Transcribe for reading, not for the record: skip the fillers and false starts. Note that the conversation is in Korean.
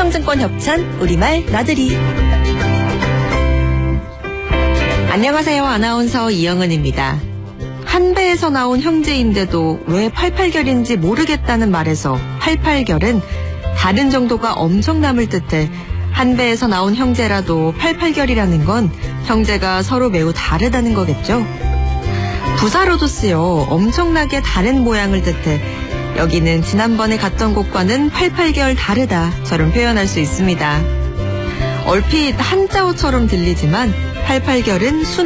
삼성증권 협찬 우리말 나들이. 안녕하세요. 아나운서 이영은입니다. 한 배에서 나온 형제인데도 왜 88결인지 모르겠다는 말에서 88결은 다른 정도가 엄청남을 뜻해 한 배에서 나온 형제라도 88결이라는 건 형제가 서로 매우 다르다는 거겠죠. 부사로도 쓰여 엄청나게 다른 모양을 뜻해 여기는 지난번에 갔던 곳과는 88결 다르다처럼 표현할 수 있습니다. 얼핏 한자어처럼 들리지만 88결은